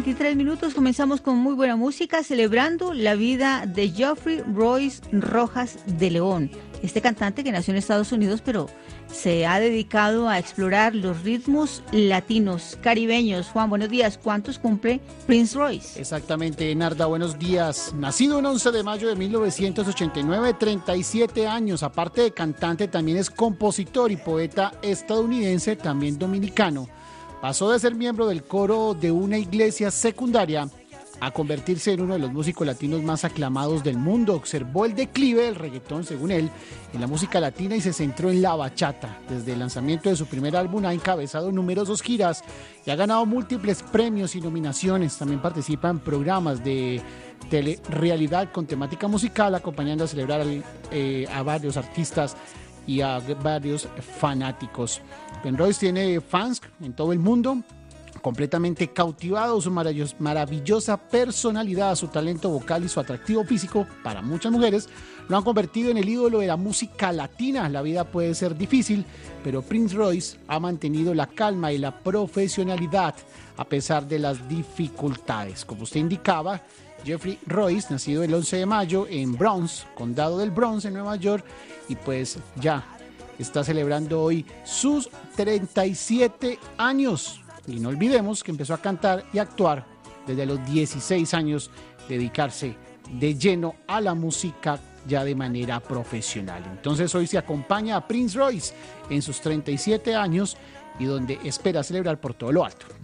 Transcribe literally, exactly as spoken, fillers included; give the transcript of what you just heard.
veintitrés minutos, comenzamos con muy buena música, celebrando la vida de Geoffrey Royce Rojas de León. Este cantante que nació en Estados Unidos, pero se ha dedicado a explorar los ritmos latinos, caribeños. Juan, buenos días. ¿Cuántos cumple Prince Royce? Exactamente, Narda, buenos días. Nacido el once de mayo de mil novecientos ochenta y nueve, treinta y siete años. Aparte de cantante, también es compositor y poeta estadounidense, también dominicano. Pasó de ser miembro del coro de una iglesia secundaria a convertirse en uno de los músicos latinos más aclamados del mundo. Observó el declive del reggaetón, según él, en la música latina y se centró en la bachata. Desde el lanzamiento de su primer álbum ha encabezado numerosas giras y ha ganado múltiples premios y nominaciones. También participa en programas de telerrealidad con temática musical, acompañando a celebrar eh, a varios artistas y a varios fanáticos. Prince Royce tiene fans en todo el mundo, completamente cautivado. Su maravillosa personalidad, su talento vocal y su atractivo físico para muchas mujeres lo han convertido en el ídolo de la música latina. La vida puede ser difícil, pero Prince Royce ha mantenido la calma y la profesionalidad a pesar de las dificultades. Como usted indicaba, Geoffrey Royce, nacido el once de mayo en Bronx, condado del Bronx, en Nueva York, y pues ya está celebrando hoy sus treinta y siete años. Y no olvidemos que empezó a cantar y actuar desde los dieciséis años, dedicarse de lleno a la música ya de manera profesional. Entonces hoy se acompaña a Prince Royce en sus treinta y siete años y donde espera celebrar por todo lo alto.